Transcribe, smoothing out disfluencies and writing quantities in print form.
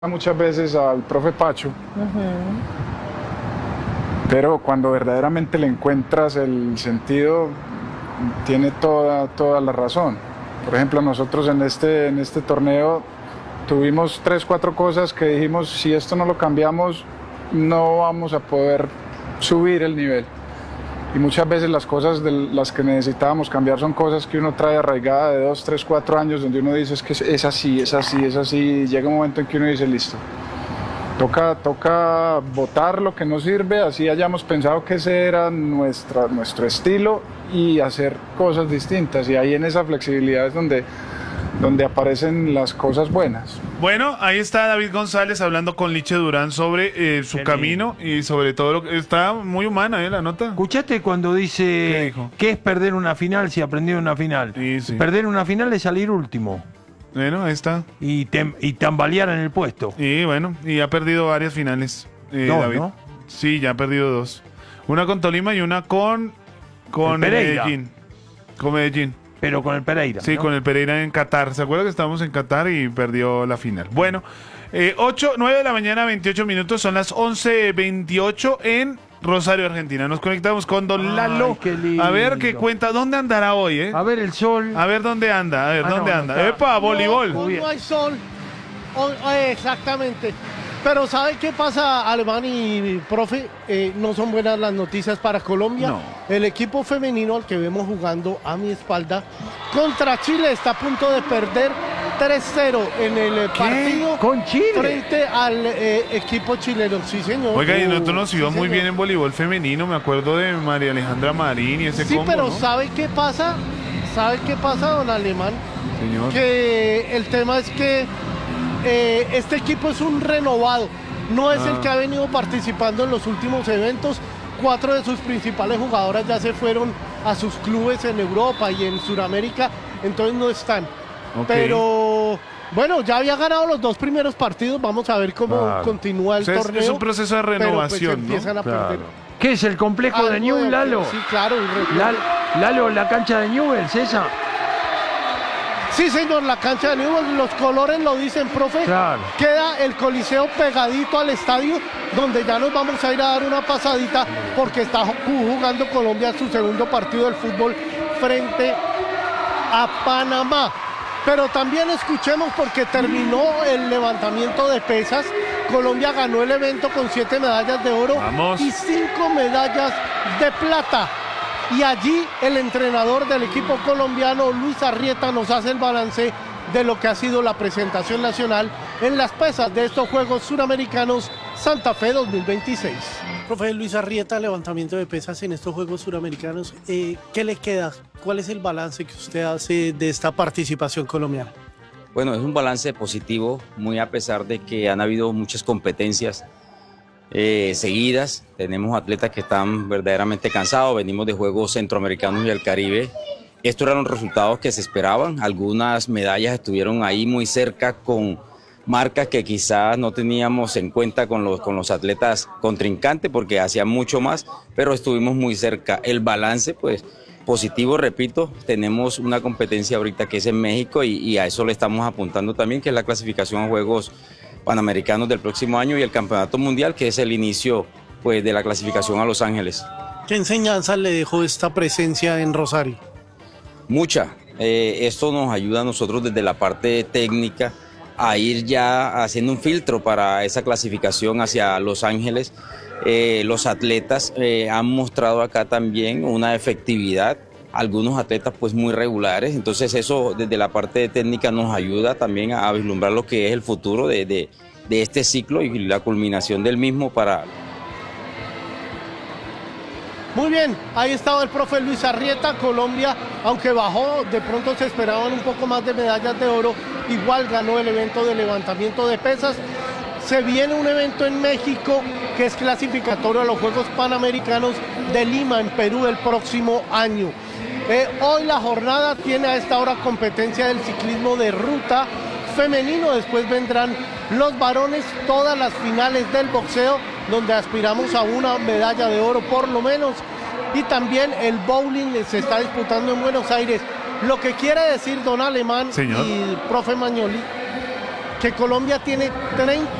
muchas veces al profe Pacho, pero cuando verdaderamente le encuentras el sentido, tiene toda la razón. Por ejemplo, nosotros en este torneo tuvimos 3, 4 cosas que dijimos, si esto no lo cambiamos, no vamos a poder subir el nivel. Y muchas veces las cosas de las que necesitábamos cambiar son cosas que uno trae arraigada de 2, 3, 4 años, donde uno dice es que es así, y llega un momento en que uno dice listo. Toca botar lo que no sirve, así hayamos pensado que ese era nuestro estilo, y hacer cosas distintas. Y ahí en esa flexibilidad es donde aparecen las cosas buenas. Bueno, ahí está David González hablando con Liche Durán sobre su camino y sobre todo lo que está muy humana, la nota. ¿Escuchaste cuando dice qué es perder una final si aprendió una final? Sí. Perder una final es salir último. Bueno, ahí está. Y tambalear en el puesto. Y bueno, y ha perdido varias finales, David. ¿No? Sí, ya ha perdido 2. Una con Tolima y una con Medellín. Con Medellín. Pero con el Pereira. Sí, ¿no? con el Pereira en Qatar. ¿Se acuerda que estábamos en Qatar y perdió la final? Bueno, 9 de la mañana, 28 minutos. Son las 11:28 en Rosario, Argentina. Nos conectamos con Don Lalo. Qué lindo. A ver qué cuenta. ¿Dónde andará hoy, A ver el sol. A ver dónde anda. A ver, ¿dónde anda? No, ¡Epa, voleibol! Hoy no hay sol. Exactamente. Pero ¿sabe qué pasa, Alemán y profe? No son buenas las noticias para Colombia. No. El equipo femenino al que vemos jugando a mi espalda contra Chile está a punto de perder 3-0 en el partido ¿Con Chile? frente al equipo chileno. Sí, señor. Oiga, y nosotros nos iba Sí, muy señor. bien en voleibol femenino. Me acuerdo de María Alejandra Marín y ese Sí, combo, pero ¿no? ¿sabe qué pasa? ¿Sabe qué pasa, don Alemán? Señor. Que el tema es que este equipo es un renovado, no es el que ha venido participando en los últimos eventos. 4 de sus principales jugadoras ya se fueron a sus clubes en Europa y en Sudamérica, entonces no están. Ok. Pero bueno, ya había ganado los 2 primeros partidos, vamos a ver cómo continúa el O sea, torneo. es un proceso de pero, pues, renovación, empiezan a perder. ¿Qué es el complejo de Algo Newell, Lalo? Sí, claro. Lalo, la cancha de Newell, esa. Sí, señor, la cancha de Newell's, los colores lo dicen, profe. Claro. Queda el Coliseo pegadito al estadio, donde ya nos vamos a ir a dar una pasadita, porque está jugando Colombia su segundo partido del fútbol frente a Panamá. Pero también escuchemos, porque terminó el levantamiento de pesas. Colombia ganó el evento con 7 medallas de oro. Vamos. Y 5 medallas de plata. Y allí el entrenador del equipo colombiano, Luis Arrieta, nos hace el balance de lo que ha sido la presentación nacional en las pesas de estos Juegos Suramericanos Santa Fe 2026. Profe Luis Arrieta, levantamiento de pesas en estos Juegos Suramericanos. ¿Qué le queda? ¿Cuál es el balance que usted hace de esta participación colombiana? Bueno, es un balance positivo, muy a pesar de que han habido muchas competencias seguidas. Tenemos atletas que están verdaderamente cansados, venimos de Juegos Centroamericanos y del Caribe. Estos eran los resultados que se esperaban, algunas medallas estuvieron ahí muy cerca con marcas que quizás no teníamos en cuenta con los atletas contrincantes porque hacían mucho más, pero estuvimos muy cerca. El balance, pues, positivo, repito, tenemos una competencia ahorita que es en México y a eso le estamos apuntando también, que es la clasificación a Juegos Panamericanos del próximo año y el Campeonato Mundial, que es el inicio, pues, de la clasificación a Los Ángeles. ¿Qué enseñanza le dejó esta presencia en Rosario? Mucha. Esto nos ayuda a nosotros desde la parte técnica a ir ya haciendo un filtro para esa clasificación hacia Los Ángeles. Los atletas han mostrado acá también una efectividad, algunos atletas pues muy regulares, entonces eso desde la parte técnica nos ayuda también a vislumbrar lo que es el futuro de este ciclo y la culminación del mismo para... Muy bien, ahí estaba el profe Luis Arrieta. Colombia, aunque bajó, de pronto se esperaban un poco más de medallas de oro, igual ganó el evento de levantamiento de pesas. Se viene un evento en México que es clasificatorio a los Juegos Panamericanos de Lima, en Perú, el próximo año. Hoy la jornada tiene a esta hora competencia del ciclismo de ruta femenino, después vendrán los varones, todas las finales del boxeo, donde aspiramos a una medalla de oro por lo menos, y también el bowling se está disputando en Buenos Aires. Lo que quiere decir, don Alemán, Señor, y profe Magnoli, que Colombia tiene 30